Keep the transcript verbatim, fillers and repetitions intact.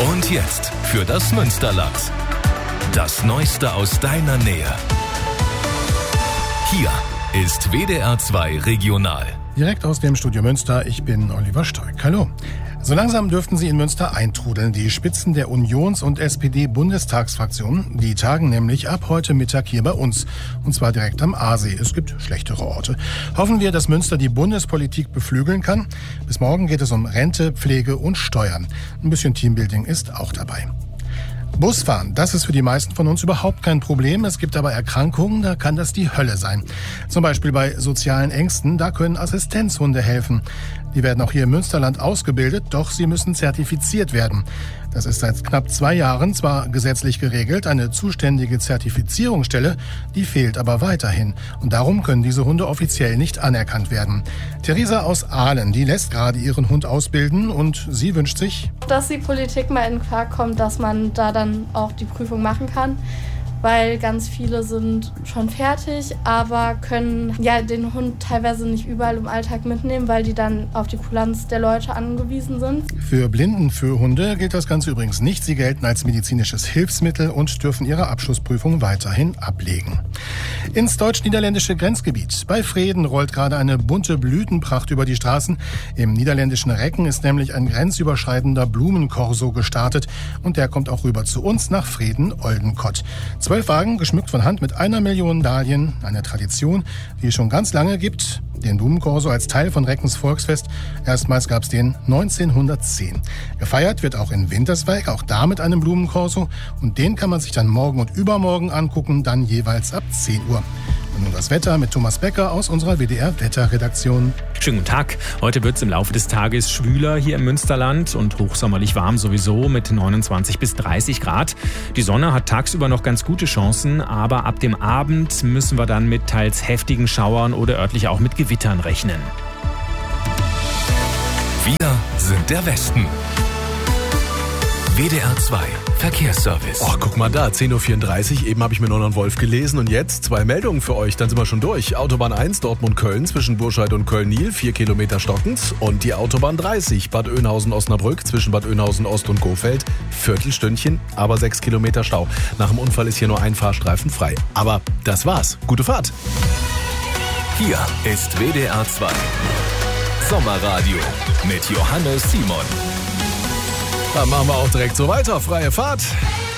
Und jetzt für das Münsterland. Das Neueste aus deiner Nähe. Hier ist W D R zwei Regional. Direkt aus dem Studio Münster, ich bin Oliver Stoick. Hallo. So langsam dürften sie in Münster eintrudeln, die Spitzen der Unions- und S P D-Bundestagsfraktionen. Die tagen nämlich ab heute Mittag hier bei uns. Und zwar direkt am Aasee. Es gibt schlechtere Orte. Hoffen wir, dass Münster die Bundespolitik beflügeln kann. Bis morgen geht es um Rente, Pflege und Steuern. Ein bisschen Teambuilding ist auch dabei. Busfahren, das ist für die meisten von uns überhaupt kein Problem. Es gibt aber Erkrankungen, da kann das die Hölle sein. Zum Beispiel bei sozialen Ängsten, da können Assistenzhunde helfen. Die werden auch hier im Münsterland ausgebildet, doch sie müssen zertifiziert werden. Das ist seit knapp zwei Jahren zwar gesetzlich geregelt, eine zuständige Zertifizierungsstelle, die fehlt aber weiterhin. Und darum können diese Hunde offiziell nicht anerkannt werden. Theresa aus Ahlen, die lässt gerade ihren Hund ausbilden und sie wünscht sich, dass die Politik mal in Quark kommt, dass man da dann auch die Prüfung machen kann. Weil ganz viele sind schon fertig, aber können ja den Hund teilweise nicht überall im Alltag mitnehmen, weil die dann auf die Kulanz der Leute angewiesen sind. Für Blindenführhunde gilt das Ganze übrigens nicht. Sie gelten als medizinisches Hilfsmittel und dürfen ihre Abschlussprüfung weiterhin ablegen. Ins deutsch-niederländische Grenzgebiet. Bei Vreden rollt gerade eine bunte Blütenpracht über die Straßen. Im niederländischen Recken ist nämlich ein grenzüberschreitender Blumenkorso gestartet und der kommt auch rüber zu uns nach Vreden-Oldenkott. Zwölf Wagen, geschmückt von Hand mit einer Million Dahlien. Eine Tradition, die es schon ganz lange gibt. Den Blumenkorso als Teil von Reckens Volksfest. Erstmals gab es den neunzehnhundertzehn. Gefeiert wird auch in Winterswijk, auch da mit einem Blumenkorso. Und den kann man sich dann morgen und übermorgen angucken, dann jeweils ab zehn Uhr. Und nun das Wetter mit Thomas Becker aus unserer W D R-Wetterredaktion. Schönen guten Tag. Heute wird es im Laufe des Tages schwüler hier im Münsterland und hochsommerlich warm sowieso mit neunundzwanzig bis dreißig Grad. Die Sonne hat tagsüber noch ganz gute Chancen, aber ab dem Abend müssen wir dann mit teils heftigen Schauern oder örtlich auch mit Gewittern rechnen. Wir sind der Westen. W D R zwei Verkehrsservice. Oh, guck mal da, zehn Uhr vierunddreißig, eben habe ich mir noch einen Wolf gelesen und jetzt zwei Meldungen für euch, dann sind wir schon durch. Autobahn eins, Dortmund-Köln zwischen Burscheid und Köln-Nil, vier Kilometer stockend. Und die Autobahn dreißig, Bad Oeynhausen-Osnabrück zwischen Bad Oeynhausen-Ost und Gohfeld, Viertelstündchen, aber sechs Kilometer Stau. Nach dem Unfall ist hier nur ein Fahrstreifen frei. Aber das war's, gute Fahrt. Hier ist W D R zwei Sommerradio mit Johannes Simon. Dann machen wir auch direkt so weiter. Freie Fahrt.